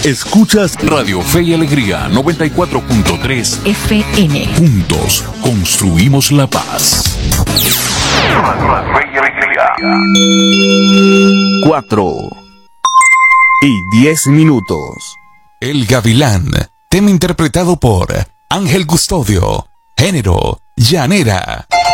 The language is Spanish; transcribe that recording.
Escuchas Radio Fe y Alegría 94.3 FM. Juntos construimos la paz. Radio Fe y Alegría. 4:10. El Gavilán, tema interpretado por Ángel Custodio, género llanera.